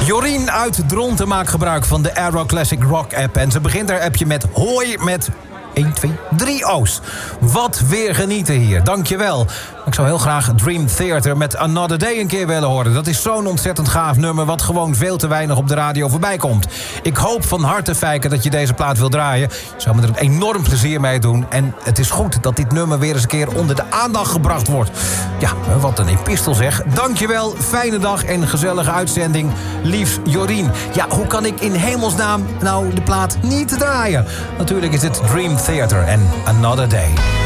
Jorien uit Dronten maakt gebruik van de Aero Classic Rock app. En ze begint haar appje met hoi met 1, 2, 3 O's. Wat weer genieten hier, dankjewel. Ik zou heel graag Dream Theater met Another Day een keer willen horen. Dat is zo'n ontzettend gaaf nummer wat gewoon veel te weinig op de radio voorbij komt. Ik hoop van harte, Fijke, dat je deze plaat wil draaien. Je zou me er een enorm plezier mee doen. En het is goed dat dit nummer weer eens een keer onder de aandacht gebracht wordt. Ja, wat een epistel zeg. Dankjewel, fijne dag en gezellige uitzending. Liefs Jorien. Ja, hoe kan ik in hemelsnaam nou de plaat niet draaien? Natuurlijk is het Dream Theater en Another Day.